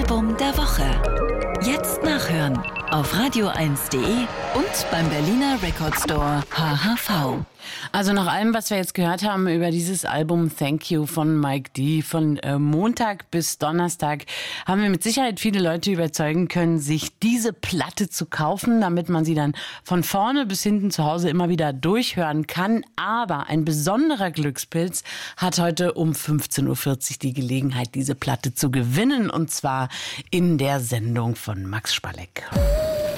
Album der Woche. Jetzt nachhören auf radio1.de und beim Berliner Record Store HHV. Also nach allem, was wir jetzt gehört haben über dieses Album Thank You von Mike D. von Montag bis Donnerstag, haben wir mit Sicherheit viele Leute überzeugen können, sich diese Platte zu kaufen, damit man sie dann von vorne bis hinten zu Hause immer wieder durchhören kann. Aber ein besonderer Glückspilz hat heute um 15.40 Uhr die Gelegenheit, diese Platte zu gewinnen, und zwar in der Sendung von Max Spalleck.